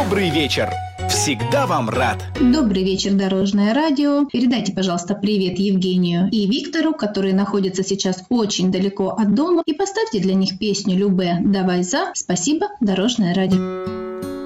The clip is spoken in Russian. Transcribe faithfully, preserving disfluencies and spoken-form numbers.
Добрый вечер. Всегда вам рад. Добрый вечер, Дорожное радио. Передайте, пожалуйста, привет Евгению и Виктору, которые находятся сейчас очень далеко от дома, и поставьте для них песню Любэ «Давай за». Спасибо, Дорожное радио.